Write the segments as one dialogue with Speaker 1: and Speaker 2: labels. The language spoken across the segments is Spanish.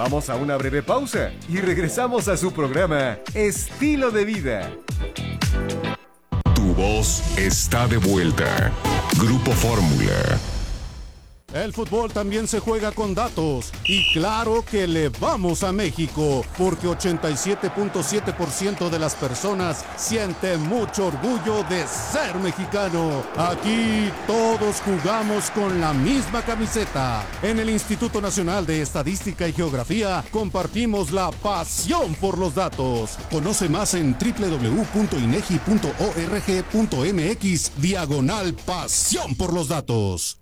Speaker 1: Vamos a una breve pausa y regresamos a su programa Estilo de Vida.
Speaker 2: Tu voz está de vuelta. Grupo Fórmula.
Speaker 3: El fútbol también se juega con datos y claro que le vamos a México porque 87.7% de las personas siente mucho orgullo de ser mexicano. Aquí todos jugamos con la misma camiseta. En el Instituto Nacional de Estadística y Geografía compartimos la pasión por los datos. Conoce más en www.inegi.org.mx/pasión por los datos.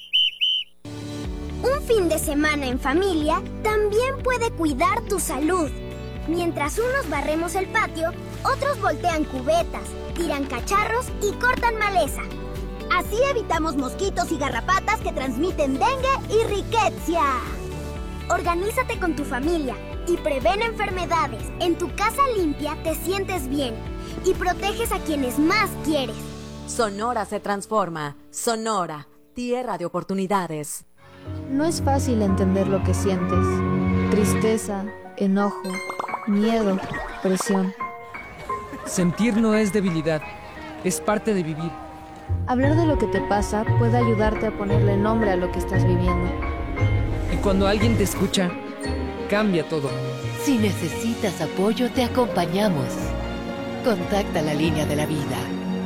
Speaker 4: Un fin de semana en familia también puede cuidar tu salud. Mientras unos barremos el patio, otros voltean cubetas, tiran cacharros y cortan maleza. Así evitamos mosquitos y garrapatas que transmiten dengue y riqueza. Organízate con tu familia y prevén enfermedades. En tu casa limpia te sientes bien y proteges a quienes más quieres.
Speaker 5: Sonora se transforma. Sonora, tierra de oportunidades.
Speaker 6: No es fácil entender lo que sientes. Tristeza, enojo, miedo, presión.
Speaker 7: Sentir no es debilidad, es parte de vivir.
Speaker 6: Hablar de lo que te pasa puede ayudarte a ponerle nombre a lo que estás viviendo.
Speaker 7: Y cuando alguien te escucha, cambia todo.
Speaker 8: Si necesitas apoyo, te acompañamos. Contacta la línea de la vida.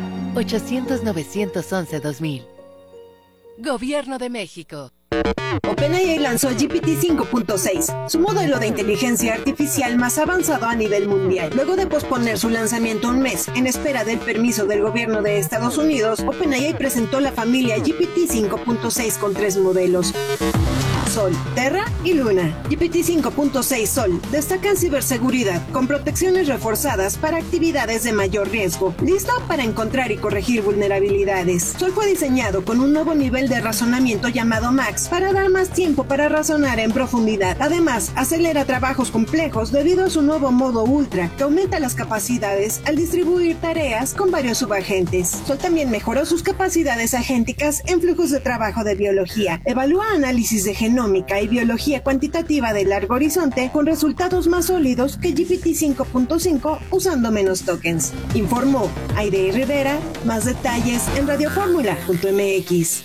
Speaker 8: 800-911-2000. Gobierno de México.
Speaker 9: OpenAI lanzó GPT 5.6, su modelo de inteligencia artificial más avanzado a nivel mundial. Luego de posponer su lanzamiento un mes en espera del permiso del gobierno de Estados Unidos, OpenAI presentó la familia GPT 5.6 con 3 modelos: Sol, Terra y Luna. GPT 5.6 Sol destaca en ciberseguridad con protecciones reforzadas para actividades de mayor riesgo, listo para encontrar y corregir vulnerabilidades. Sol fue diseñado con un nuevo nivel de razonamiento llamado Max para dar más tiempo para razonar en profundidad. Además, acelera trabajos complejos debido a su nuevo modo Ultra, que aumenta las capacidades al distribuir tareas con varios subagentes. Sol también mejoró sus capacidades agénticas en flujos de trabajo de biología. Evalúa análisis de genómica y biología cuantitativa de largo horizonte con resultados más sólidos que GPT 5.5 usando menos tokens. Informó Airey Rivera. Más detalles en radioformula.mx.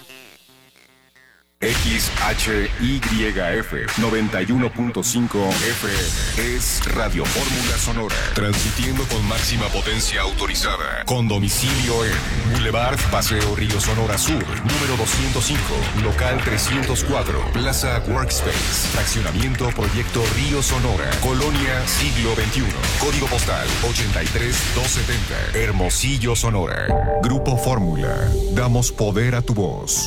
Speaker 2: XHYF 91.5 F es Radio Fórmula Sonora, transmitiendo con máxima potencia autorizada, con domicilio en Boulevard Paseo Río Sonora Sur, número 205, local 304, Plaza Workspace, fraccionamiento Proyecto Río Sonora, Colonia Siglo XXI, código postal 83270, Hermosillo, Sonora. Grupo Fórmula, damos poder a tu voz.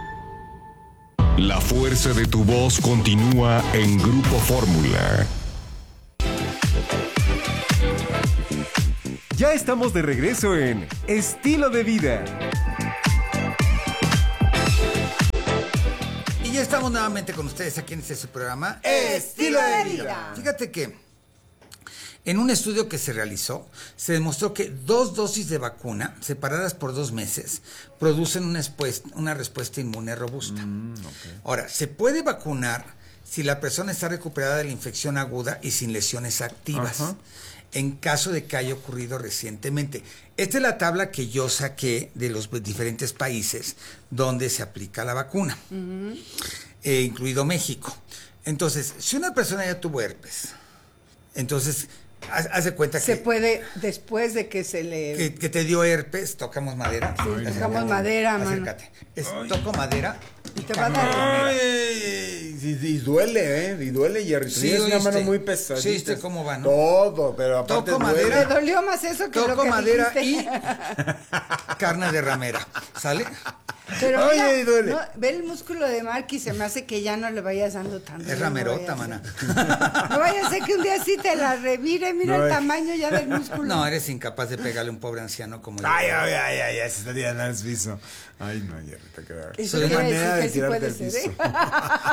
Speaker 2: La fuerza de tu voz continúa en Grupo Fórmula.
Speaker 1: Ya estamos de regreso en Estilo de Vida.
Speaker 10: Y ya estamos nuevamente con ustedes aquí en su programa Estilo de Vida. Fíjate que en un estudio que se realizó, se demostró que 2 dosis de vacuna, separadas por 2 meses, producen una respuesta inmune robusta. Okay. Ahora, se puede vacunar si la persona está recuperada de la infección aguda y sin lesiones activas, en caso de que haya ocurrido recientemente. Esta es la tabla que yo saqué de los diferentes países donde se aplica la vacuna, incluido México. Entonces, si una persona ya tuvo herpes, entonces haz de cuenta que
Speaker 11: se puede, después de que se le...
Speaker 10: Que te dio herpes, tocamos madera.
Speaker 11: Sí, tocamos madera, mano.
Speaker 10: Acércate. Toco madera.
Speaker 11: Y te va a dar...
Speaker 12: Y duele, y duele, Jerry. Sí, es una mano muy pesadita.
Speaker 10: Sí, ¿viste cómo va, no?
Speaker 12: Todo, pero aparte
Speaker 10: toco madera.
Speaker 11: Me dolió más eso que
Speaker 10: toco
Speaker 11: lo que
Speaker 10: madera
Speaker 11: dijiste.
Speaker 10: Y carne de ramera, ¿sale?
Speaker 11: Pero mira, duele. No, ve el músculo de Mark y se me hace que ya no le vayas dando tanto.
Speaker 10: Es ramerota, mana.
Speaker 11: No vaya a ser que un día sí te la revire, mira el tamaño ya del músculo.
Speaker 10: No, eres incapaz de pegarle a un pobre anciano como yo.
Speaker 12: Ay, se está tirando al piso. Ay, no, Jerry, te quedas.
Speaker 11: Eso quiere decir que sí puede ser, ¿eh?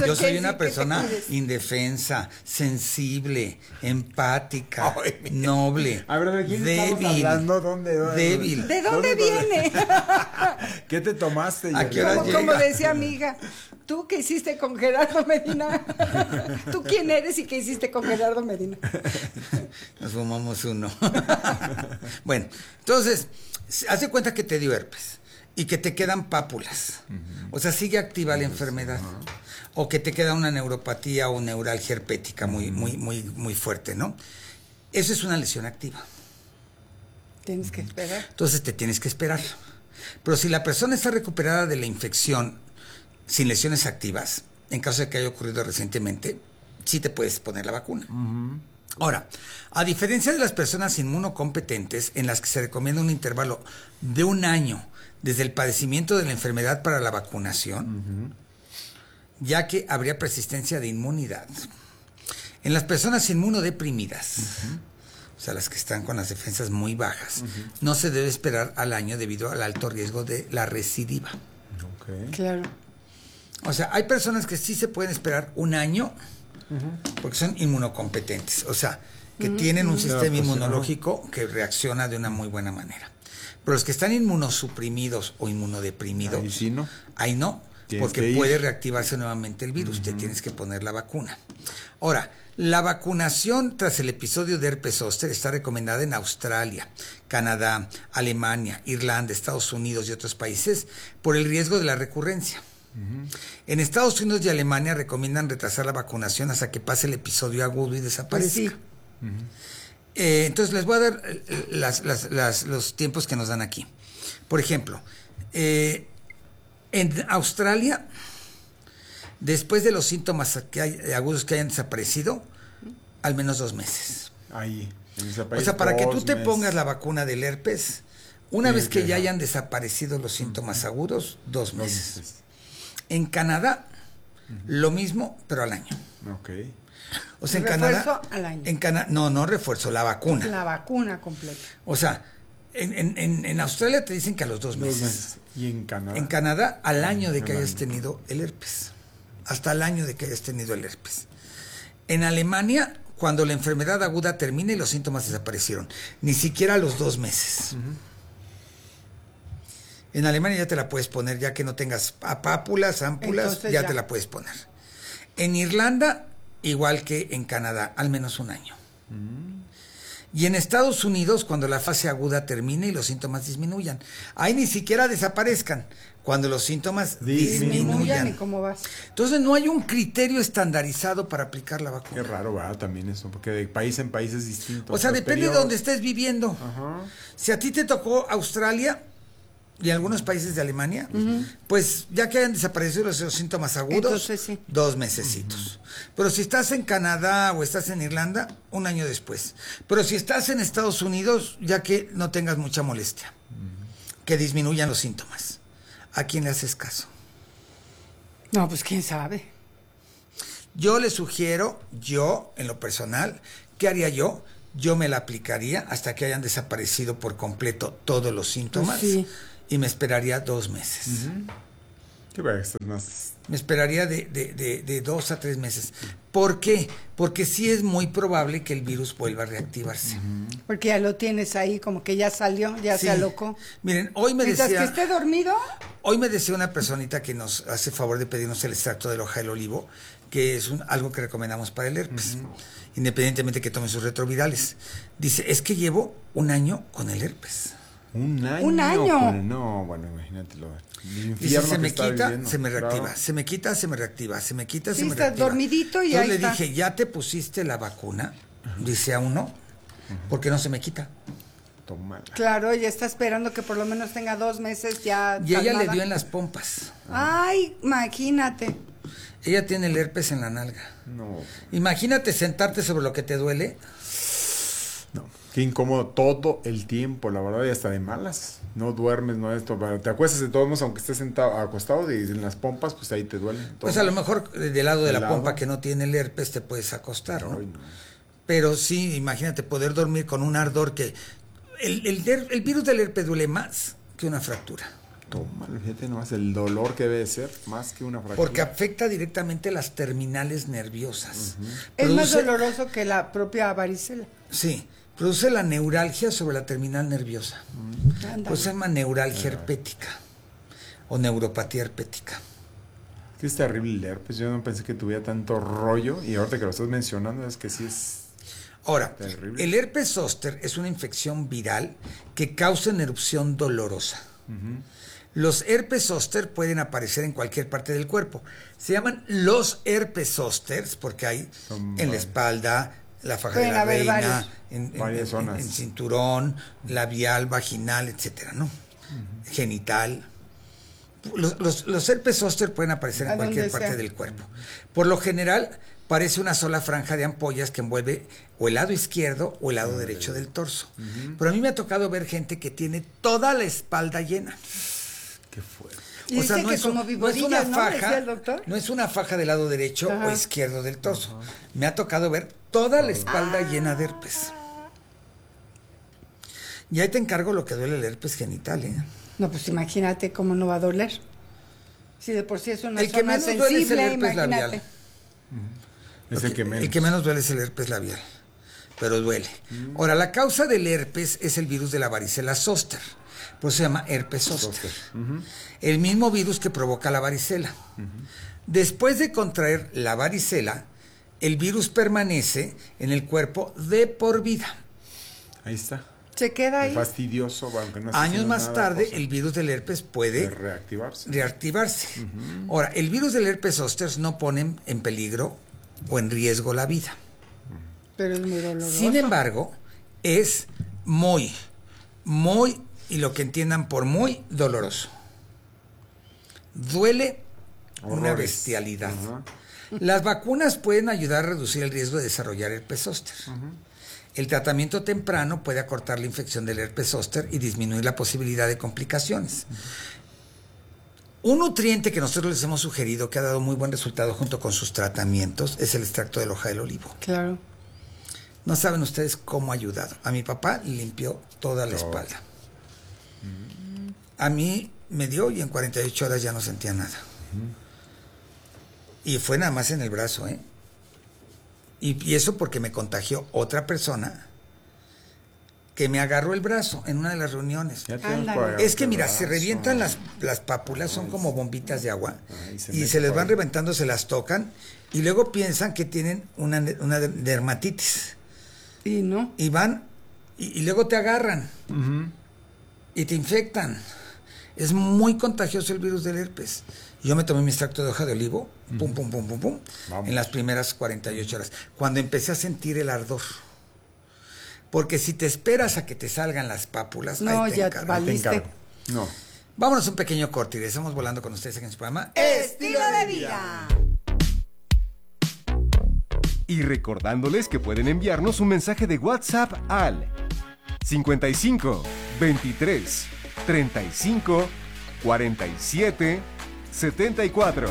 Speaker 10: Yo soy una persona indefensa, sensible, empática, noble,
Speaker 12: a ver, ¿de quién
Speaker 10: débil.
Speaker 12: Estamos hablando? ¿Dónde?
Speaker 10: Débil.
Speaker 11: ¿De dónde viene?
Speaker 12: ¿Qué te tomaste?
Speaker 10: ¿A qué hora llega?
Speaker 11: Como decía amiga, ¿tú qué hiciste con Gerardo Medina? ¿Tú quién eres y qué hiciste con Gerardo Medina?
Speaker 10: Nos fumamos uno. Bueno, entonces, haz de cuenta que te dio herpes y que te quedan pápulas. O sea, sigue activa la enfermedad. O que te queda una neuropatía o neuralgia herpética muy fuerte, ¿no? Eso es una lesión activa.
Speaker 11: Tienes que esperar.
Speaker 10: Entonces te tienes que esperar. Pero si la persona está recuperada de la infección sin lesiones activas, en caso de que haya ocurrido recientemente, sí te puedes poner la vacuna. Ahora, a diferencia de las personas inmunocompetentes, en las que se recomienda un intervalo de 1 año desde el padecimiento de la enfermedad para la vacunación, ya que habría persistencia de inmunidad. En las personas inmunodeprimidas, o sea, las que están con las defensas muy bajas, no se debe esperar al año debido al alto riesgo de la recidiva.
Speaker 11: Claro.
Speaker 10: O sea, hay personas que sí se pueden esperar 1 año porque son inmunocompetentes, o sea, que tienen un sistema inmunológico que reacciona de una muy buena manera. Pero los que están inmunosuprimidos o inmunodeprimidos, ahí no, porque puede reactivarse nuevamente el virus, te tienes que poner la vacuna. Ahora, la vacunación tras el episodio de herpes zóster está recomendada en Australia, Canadá, Alemania, Irlanda, Estados Unidos y otros países por el riesgo de la recurrencia. En Estados Unidos y Alemania recomiendan retrasar la vacunación hasta que pase el episodio agudo y desaparezca. Entonces les voy a dar los tiempos que nos dan aquí. Por ejemplo, en Australia, después de los síntomas agudos que hayan desaparecido, al menos 2 meses.
Speaker 12: Ahí, en ese
Speaker 10: O
Speaker 12: país,
Speaker 10: sea, para que tú te pongas la vacuna del herpes, una vez que ya hayan desaparecido los síntomas agudos, 2 meses. En Canadá, lo mismo, pero al año. O sea, en Canadá,
Speaker 11: al año.
Speaker 10: No refuerzo, la vacuna.
Speaker 11: La vacuna completa.
Speaker 10: O sea, en Australia te dicen que a los 2 meses.
Speaker 12: ¿Y en Canadá?
Speaker 10: En Canadá, al año de que hayas tenido el herpes. Hasta el año de que hayas tenido el herpes. En Alemania, cuando la enfermedad aguda termina y los síntomas desaparecieron. Ni siquiera a los 2 meses. En Alemania ya te la puedes poner, ya que no tengas pápulas, ámpulas, entonces ya te la puedes poner. En Irlanda, igual que en Canadá, al menos 1 año. Y en Estados Unidos, cuando la fase aguda termine y los síntomas disminuyan. Ahí ni siquiera desaparezcan, cuando los síntomas disminuyan.
Speaker 11: ¿Y cómo vas?
Speaker 10: Entonces no hay un criterio estandarizado para aplicar la vacuna.
Speaker 12: Qué raro, ¿verdad? También eso, porque de país en país es distinto.
Speaker 10: O sea, depende de donde estés viviendo. Si a ti te tocó Australia y algunos países de Alemania, pues ya que hayan desaparecido los síntomas agudos, entonces, 2 mesecitos. Pero si estás en Canadá o estás en Irlanda, 1 año después. Pero si estás en Estados Unidos, ya que no tengas mucha molestia, que disminuyan los síntomas. ¿A quién le haces caso?
Speaker 11: No, pues quién sabe.
Speaker 10: Yo le sugiero, en lo personal, ¿qué haría yo? Yo me la aplicaría hasta que hayan desaparecido por completo todos los síntomas.
Speaker 11: Pues sí.
Speaker 10: Y me esperaría 2 meses. Me esperaría de 2 a 3 meses. ¿Por qué? Porque sí es muy probable que el virus vuelva a reactivarse.
Speaker 11: Porque ya lo tienes ahí, como que ya salió, ya se alocó.
Speaker 10: Miren, hoy me decía...
Speaker 11: Mientras que esté dormido...
Speaker 10: Hoy me decía una personita que nos hace favor de pedirnos el extracto de la hoja del olivo, que es algo que recomendamos para el herpes, independientemente que tome sus retrovirales. Dice, es que llevo 1 año con el herpes.
Speaker 12: ¿1 año?
Speaker 11: 1 año.
Speaker 12: No, bueno, imagínatelo.
Speaker 10: Dice, se me quita, se me reactiva, claro. Se me quita, se me reactiva, se me quita, se me reactiva.
Speaker 11: Sí, estás dormidito y
Speaker 10: entonces
Speaker 11: ahí
Speaker 10: le
Speaker 11: está.
Speaker 10: dije, ¿ya te pusiste la vacuna? Dice, aún no, porque no se me quita.
Speaker 12: Tómala.
Speaker 11: Claro, ella está esperando que por lo menos tenga 2 meses ya.
Speaker 10: Y ella le dio en las pompas.
Speaker 11: Ay, imagínate.
Speaker 10: Ella tiene el herpes en la nalga.
Speaker 12: No.
Speaker 10: Imagínate sentarte sobre lo que te duele.
Speaker 12: No. Qué incómodo todo el tiempo, la verdad, y hasta de malas. No duermes, no esto. Te acuestas de todos modos, aunque estés acostado y en las pompas, pues ahí te duele.
Speaker 10: Pues a lo mejor del lado de la pompa que no tiene el herpes te puedes acostar, ¿no? No. Pero sí, imagínate poder dormir con un ardor que... El virus del herpes duele más que una fractura.
Speaker 12: Tómalo, fíjate nomás el dolor que debe ser, más que una fractura.
Speaker 10: Porque afecta directamente las terminales nerviosas.
Speaker 11: Es más doloroso que la propia varicela.
Speaker 10: Sí, produce la neuralgia sobre la terminal nerviosa. Pues se llama neuralgia herpética o neuropatía herpética.
Speaker 12: Es terrible el herpes, yo no pensé que tuviera tanto rollo y ahorita que lo estás mencionando es que sí es...
Speaker 10: Ahora,
Speaker 12: terrible.
Speaker 10: El herpes zóster es una infección viral que causa una erupción dolorosa. Los herpes zóster pueden aparecer en cualquier parte del cuerpo. Se llaman los herpes zósters porque hay en la espalda, la faja de la reina,
Speaker 12: varias zonas.
Speaker 10: En cinturón, labial, vaginal, etcétera, ¿no? Genital. Los herpes zóster pueden aparecer en cualquier parte del cuerpo. Por lo general, parece una sola franja de ampollas que envuelve o el lado izquierdo o el lado derecho del torso. Pero a mí me ha tocado ver gente que tiene toda la espalda llena.
Speaker 12: Qué fuerte.
Speaker 10: O sea, no es una faja,
Speaker 11: doctor?
Speaker 10: no es una faja del lado derecho o izquierdo del torso. Me ha tocado ver toda la espalda llena de herpes. Y ahí te encargo lo que duele el herpes genital, ¿eh?
Speaker 11: No, pues imagínate cómo no va a doler. Si de por sí es una
Speaker 10: el
Speaker 11: zona
Speaker 10: que menos
Speaker 11: sensible,
Speaker 10: duele es el herpes
Speaker 11: imagínate.
Speaker 10: labial.
Speaker 12: Es el que menos.
Speaker 10: El que menos duele es el herpes labial, pero duele. Ahora, la causa del herpes es el virus de la varicela zóster. Por eso se llama herpes zóster. El mismo virus que provoca la varicela. Después de contraer la varicela, el virus permanece en el cuerpo de por vida.
Speaker 12: Ahí está.
Speaker 11: Se queda ahí.
Speaker 12: Fastidioso, aunque no
Speaker 10: Años más tarde, el virus del herpes puede reactivarse. Ahora, el virus del herpes zóster no pone en peligro o en riesgo la vida.
Speaker 11: Pero es muy doloroso.
Speaker 10: Sin embargo, es muy, y lo que entiendan por muy, doloroso. Duele una bestialidad. Las vacunas pueden ayudar a reducir el riesgo de desarrollar herpes zóster. El tratamiento temprano puede acortar la infección del herpes zóster y disminuir la posibilidad de complicaciones. Un nutriente que nosotros les hemos sugerido que ha dado muy buen resultado junto con sus tratamientos es el extracto de la hoja del olivo.
Speaker 11: Claro.
Speaker 10: No saben ustedes cómo ha ayudado. A mi papá limpió toda la espalda. A mí me dio y en 48 horas ya no sentía nada. Y fue nada más en el brazo, ¿eh? Y eso porque me contagió otra persona que me agarró el brazo en una de las reuniones. Es que mira, se revientan las pápulas, son como bombitas de agua, y se les van reventando, se las tocan, y luego piensan que tienen una dermatitis.
Speaker 11: Y no.
Speaker 10: Y van, y luego te agarran, y te infectan. Es muy contagioso el virus del herpes. Yo me tomé mi extracto de hoja de olivo, pum, en las primeras 48 horas, cuando empecé a sentir el ardor. Porque si te esperas a que te salgan las pápulas,
Speaker 11: no,
Speaker 10: ahí te
Speaker 11: ya
Speaker 10: encargo.
Speaker 11: valiste.
Speaker 12: No.
Speaker 10: Vámonos un pequeño corte y regresamos volando con ustedes aquí en su programa
Speaker 11: Estilo de Vida.
Speaker 1: Y recordándoles que pueden enviarnos un mensaje de WhatsApp al 55 23 35 47 74.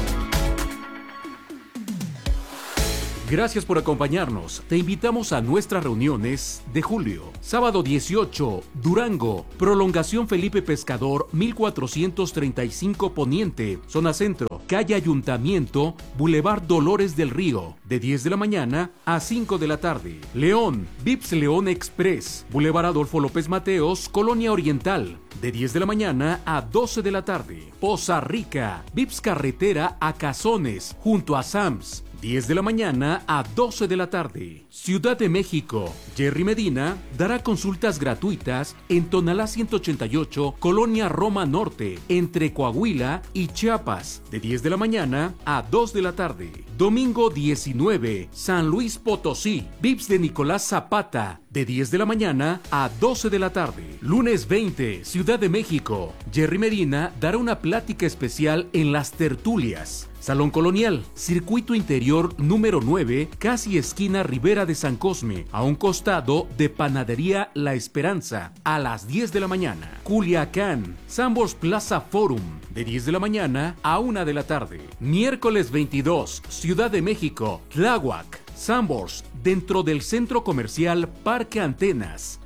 Speaker 13: Gracias por acompañarnos. Te invitamos a nuestras reuniones de julio. Sábado 18, Durango. Prolongación Felipe Pescador, 1435 Poniente, Zona Centro. Calle Ayuntamiento, Boulevard Dolores del Río. De 10 de la mañana a 5 de la tarde. León, Vips León Express. Boulevard Adolfo López Mateos, Colonia Oriental. De 10 de la mañana a 12 de la tarde. Poza Rica, Vips Carretera a Cazones, junto a Sams. 10 de la mañana a 12 de la tarde. Ciudad de México. Jerry Medina dará consultas gratuitas en Tonalá 188, Colonia Roma Norte, entre Coahuila y Chiapas, de 10 de la mañana a 2 de la tarde. Domingo 19, San Luis Potosí, Vips de Nicolás Zapata, de 10 de la mañana a 12 de la tarde. Lunes 20, Ciudad de México. Jerry Medina dará una plática especial en Las Tertulias. Salón Colonial, Circuito Interior número 9, casi esquina Ribera de San Cosme, a un costado de Panadería La Esperanza, a las 10 de la mañana. Culiacán, Sambors Plaza Forum, de 10 de la mañana a 1 de la tarde. Miércoles 22, Ciudad de México, Tláhuac, Sambors, dentro del Centro Comercial Parque Antenas,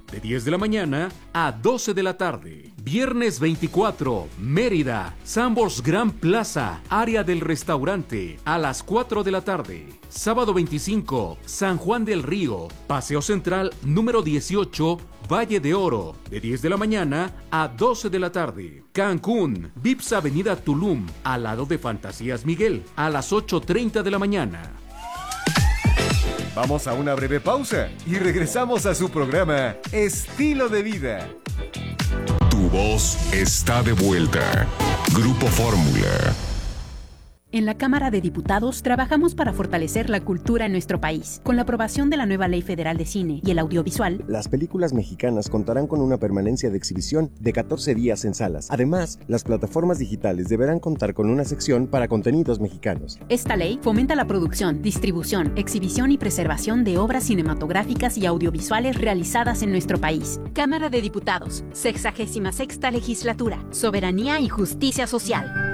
Speaker 13: de 10 de la mañana a 12 de la tarde. Viernes 24, Mérida, Sambors Gran Plaza, área del restaurante, a las 4 de la tarde. Sábado 25, San Juan del Río, Paseo Central número 18, Valle de Oro, de 10 de la mañana a 12 de la tarde. Cancún, Vips Avenida Tulum, al lado de Fantasías Miguel, a las 8:30 de la mañana.
Speaker 1: Vamos a una breve pausa y regresamos a su programa Estilo de Vida.
Speaker 2: Tu voz está de vuelta. Grupo Fórmula.
Speaker 14: En la Cámara de Diputados trabajamos para fortalecer la cultura en nuestro país. Con la aprobación de la nueva Ley Federal de Cine y el Audiovisual,
Speaker 15: las películas mexicanas contarán con una permanencia de exhibición de 14 días en salas. Además, las plataformas digitales deberán contar con una sección para contenidos mexicanos.
Speaker 14: Esta ley fomenta la producción, distribución, exhibición y preservación de obras cinematográficas y audiovisuales realizadas en nuestro país. Cámara de Diputados, 66ª Legislatura, Soberanía y Justicia Social.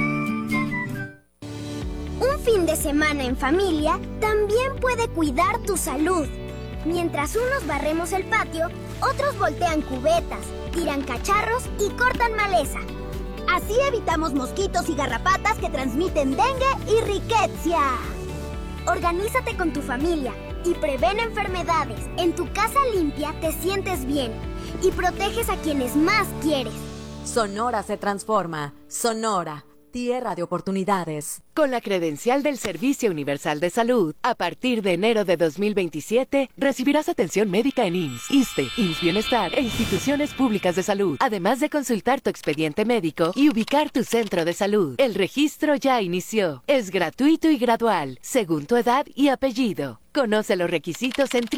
Speaker 4: Un fin de semana en familia también puede cuidar tu salud. Mientras unos barremos el patio, otros voltean cubetas, tiran cacharros y cortan maleza. Así evitamos mosquitos y garrapatas que transmiten dengue y riqueza. Organízate con tu familia y prevén enfermedades. En tu casa limpia te sientes bien y proteges a quienes más quieres.
Speaker 5: Sonora se transforma. Sonora, tierra de oportunidades.
Speaker 8: Con la credencial del Servicio Universal de Salud, a partir de enero de 2027, recibirás atención médica en IMSS, ISSSTE, IMSS Bienestar e instituciones públicas de salud, además de consultar tu expediente médico y ubicar tu centro de salud. El registro ya inició. Es gratuito y gradual, según tu edad y apellido. Conoce los requisitos en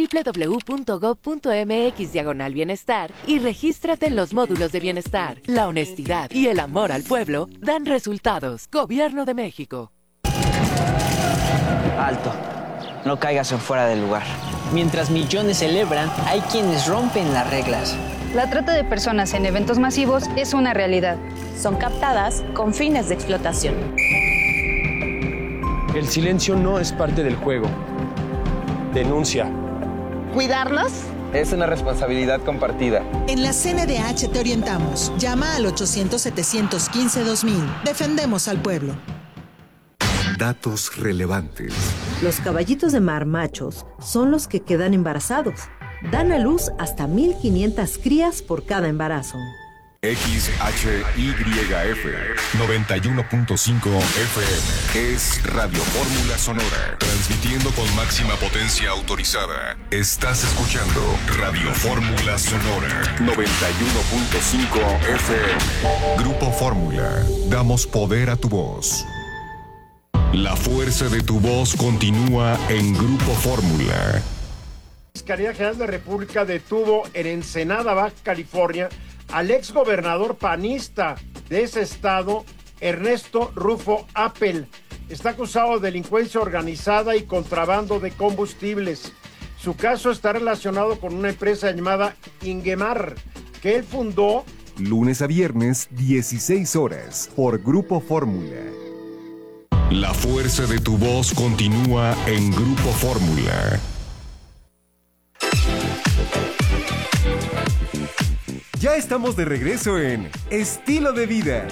Speaker 8: www.gov.mx/bienestar y regístrate en los módulos de bienestar. La honestidad y el amor al pueblo dan resultados. Gobierno de México.
Speaker 16: Alto. No caigas en fuera del lugar. Mientras millones celebran, hay quienes rompen las reglas.
Speaker 17: La trata de personas en eventos masivos es una realidad.
Speaker 18: Son captadas con fines de explotación.
Speaker 19: El silencio no es parte del juego. Denuncia.
Speaker 20: ¿Cuidarnos?
Speaker 21: Es una responsabilidad compartida.
Speaker 20: En la CNDH te orientamos. Llama al 800-715-2000. Defendemos al pueblo.
Speaker 1: Datos relevantes.
Speaker 22: Los caballitos de mar machos son los que quedan embarazados. Dan a luz hasta 1,500 crías por cada embarazo.
Speaker 2: XHYF 91.5 FM es Radio Fórmula Sonora, transmitiendo con máxima potencia autorizada. Estás escuchando Radio Fórmula Sonora 91.5 FM. Grupo Fórmula, damos poder a tu voz. La fuerza de tu voz continúa en Grupo Fórmula.
Speaker 23: La Fiscalía General de la República detuvo en Ensenada, Baja California, al exgobernador panista de ese estado, Ernesto Rufo Appel. Está acusado de delincuencia organizada y contrabando de combustibles. Su caso está relacionado con una empresa llamada Ingemar, que él fundó.
Speaker 1: Lunes a viernes, 16 horas, por Grupo Fórmula.
Speaker 2: La fuerza de tu voz continúa en Grupo Fórmula.
Speaker 1: Ya estamos de regreso en Estilo de Vida.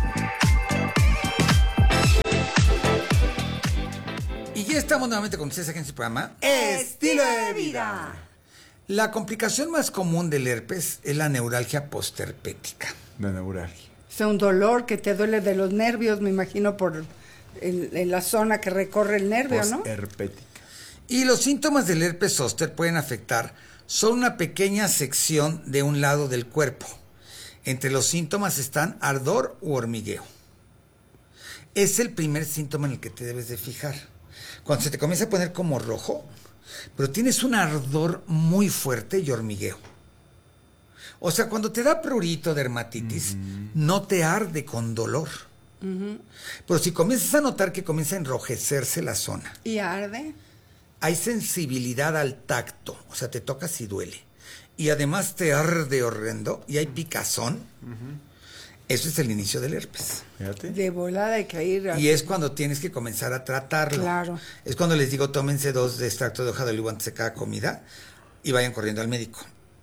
Speaker 10: Y ya estamos nuevamente con ustedes aquí en su programa Estilo de Vida. La complicación más común del herpes es la neuralgia postherpética.
Speaker 12: La neuralgia.
Speaker 11: Es un dolor que te duele de los nervios, me imagino, por en la zona que recorre el nervio, ¿no?
Speaker 12: Postherpética.
Speaker 10: Y los síntomas del herpes zóster pueden afectar solo una pequeña sección de un lado del cuerpo. Entre los síntomas están ardor u hormigueo. Es el primer síntoma en el que te debes de fijar. Cuando se te comienza a poner como rojo, pero tienes un ardor muy fuerte y hormigueo. O sea, cuando te da prurito, dermatitis, no te arde con dolor. Pero si comienzas a notar que comienza a enrojecerse la zona.
Speaker 11: ¿Y arde?
Speaker 10: Hay sensibilidad al tacto, o sea, te tocas y duele. Y además te arde horrendo y hay picazón. Eso es el inicio del herpes.
Speaker 12: Fíjate.
Speaker 11: De volada hay que ir
Speaker 10: Y es cuando tienes que comenzar a tratarlo.
Speaker 11: Claro.
Speaker 10: Es cuando les digo, tómense 2 de extracto de hoja de olivo antes de cada comida y vayan corriendo al médico.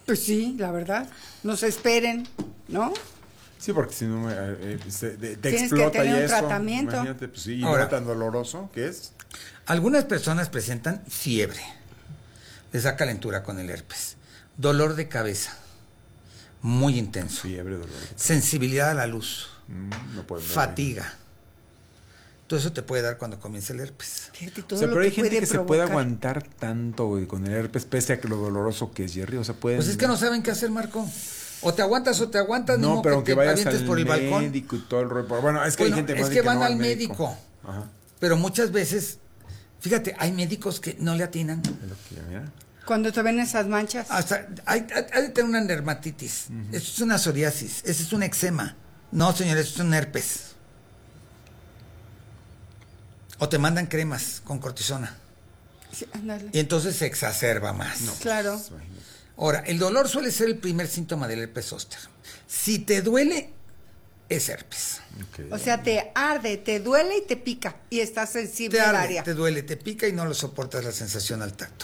Speaker 11: Pues sí, la verdad. No se esperen, ¿no?
Speaker 12: Sí, porque si no te
Speaker 11: Tienes
Speaker 12: explota
Speaker 11: que tener
Speaker 12: y
Speaker 11: un
Speaker 12: eso.
Speaker 11: tratamiento.
Speaker 12: Imagínate, pues sí, y
Speaker 10: Ahora,
Speaker 12: no tan doloroso que es.
Speaker 10: Algunas personas presentan fiebre, les da calentura con el herpes, dolor de cabeza, muy intenso,
Speaker 12: fiebre, dolor,
Speaker 10: sensibilidad a la luz,
Speaker 12: no puede
Speaker 10: fatiga. Todo eso te puede dar cuando comienza el herpes.
Speaker 12: O sea, pero hay gente que se puede aguantar tanto, güey, con el herpes, pese a que lo doloroso que es, Jerry. O sea, pueden...
Speaker 10: Pues es que no saben qué hacer, Marco. O te aguantas,
Speaker 12: No, pero aunque vayas
Speaker 10: avientes
Speaker 12: al
Speaker 10: por el balcón.
Speaker 12: médico y todo el rollo. Bueno, es que hay gente
Speaker 10: es
Speaker 12: que
Speaker 10: que van
Speaker 12: no va
Speaker 10: al médico.
Speaker 12: Ajá.
Speaker 10: Pero muchas veces, fíjate, hay médicos que no le atinan.
Speaker 11: Cuando te ven esas manchas.
Speaker 10: Hasta hay de tener una dermatitis. Eso es una psoriasis. Eso es un eczema. No, señor, eso es un herpes. O te mandan cremas con cortisona.
Speaker 11: Sí, ándale.
Speaker 10: Y entonces se exacerba más.
Speaker 11: Claro.
Speaker 10: Ahora, el dolor suele ser el primer síntoma del herpes zóster. Si te duele, es herpes.
Speaker 11: O sea, te arde, te duele y te pica. Y estás sensible
Speaker 10: Te
Speaker 11: al
Speaker 10: arde,
Speaker 11: área.
Speaker 10: te duele, te pica y no lo soportas la sensación al tacto.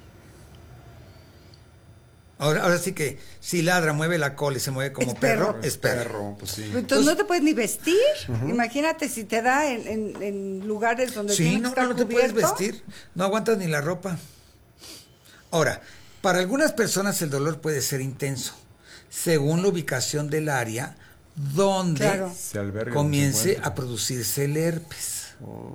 Speaker 10: Ahora sí que si ladra, mueve la cola y se mueve como perro, es perro.
Speaker 12: Pues sí.
Speaker 11: Entonces no te puedes ni vestir. Imagínate si te da en lugares donde
Speaker 10: Sí,
Speaker 11: tienes que
Speaker 10: no
Speaker 11: estar
Speaker 10: te puedes
Speaker 11: cubierto.
Speaker 10: vestir. No aguantas ni la ropa. Ahora, para algunas personas el dolor puede ser intenso, según la ubicación del área donde
Speaker 12: se alberga,
Speaker 10: comience a producirse el herpes.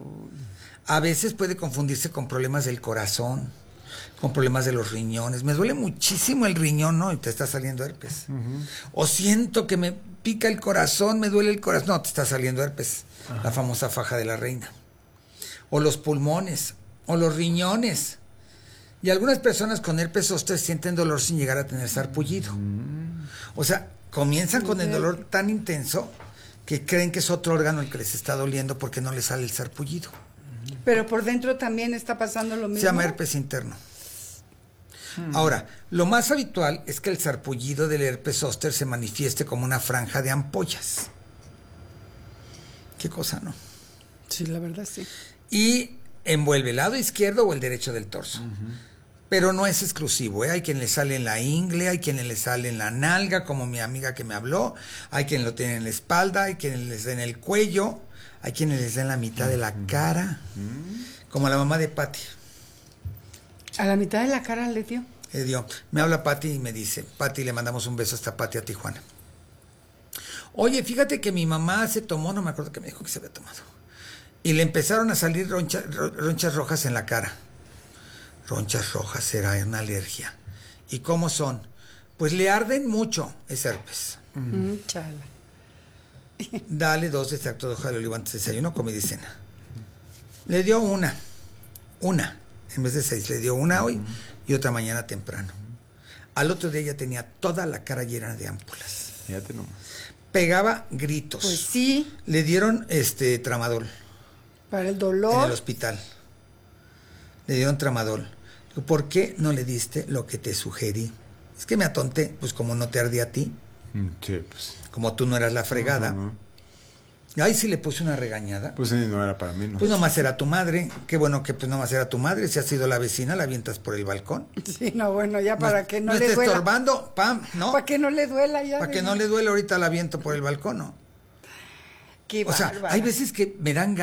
Speaker 10: A veces puede confundirse con problemas del corazón, con problemas de los riñones. Me duele muchísimo el riñón, ¿no? Y te está saliendo herpes. O siento que me pica el corazón, me duele el corazón. No, te está saliendo herpes. La famosa faja de la reina. O los pulmones, o los riñones. Y algunas personas con herpes zóster sienten dolor sin llegar a tener sarpullido. O sea, comienzan con el dolor tan intenso que creen que es otro órgano el que les está doliendo porque no les sale el sarpullido.
Speaker 11: Pero por dentro también está pasando lo mismo.
Speaker 10: Se llama herpes interno. Ahora, lo más habitual es que el sarpullido del herpes zóster se manifieste como una franja de ampollas. Qué cosa, ¿no?
Speaker 11: Sí, la verdad sí.
Speaker 10: Y envuelve el lado izquierdo o el derecho del torso. Pero no es exclusivo, ¿eh? Hay quien le sale en la ingle, hay quien le sale en la nalga, como mi amiga que me habló, hay quien lo tiene en la espalda, hay quien les da en el cuello, hay quien les da en la mitad de la cara, como la mamá de Patti.
Speaker 11: ¿A la mitad de la cara le dio?
Speaker 10: Le dio. Me habla Patti y me dice, Patti, le mandamos un beso hasta Patti a Tijuana. Oye, fíjate que mi mamá se tomó, no me acuerdo que me dijo que se había tomado, y le empezaron a salir ronchas rojas en la cara. Ronchas rojas, era una alergia. ¿Y cómo son? Pues le arden mucho, es herpes.
Speaker 11: Chala.
Speaker 10: Dale 2 de extracto de hoja de olivo antes de desayuno, comida y cena. Le dio una, en vez de 6, le dio una hoy y otra mañana temprano. Al otro día ya tenía toda la cara llena de ámpulas.
Speaker 12: Fíjate nomás.
Speaker 10: Pegaba gritos.
Speaker 11: Pues sí.
Speaker 10: Le dieron tramadol.
Speaker 11: Para el dolor.
Speaker 10: En el hospital. Le dieron tramadol. Digo, ¿por qué no le diste lo que te sugerí? Es que me atonté, pues como no te ardía a ti.
Speaker 12: Sí, pues.
Speaker 10: Como tú no eras la fregada. Ay, sí le puse una regañada.
Speaker 12: Pues no era para mí, ¿no?
Speaker 10: Pues nomás era tu madre. Qué bueno que pues nomás era tu madre. Si ha sido la vecina, la avientas por el balcón.
Speaker 11: Sí, no, bueno, ya para que no le
Speaker 10: esté
Speaker 11: duela.
Speaker 10: estorbando, pam, ¿no?
Speaker 11: Para que no le duela ya.
Speaker 10: Para que no le duele, ahorita la aviento por el balcón, ¿no?
Speaker 11: Qué
Speaker 10: o sea,
Speaker 11: bárbara.
Speaker 10: hay veces que me dan ganas